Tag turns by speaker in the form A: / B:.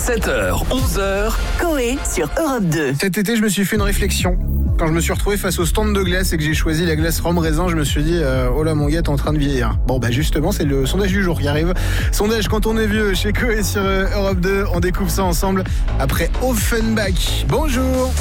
A: 7h, 11h.
B: Coé sur Europe 2.
C: Cet été, je me suis fait une réflexion. Quand je me suis retrouvé face au stand de glace et que j'ai choisi la glace rhum raisin, je me suis dit oh là mon gars, t'es en train de vieillir. Bon bah justement, c'est le sondage du jour qui arrive. Sondage quand on est vieux chez Coé sur Europe 2. On découvre ça ensemble après Offenbach. Bonjour.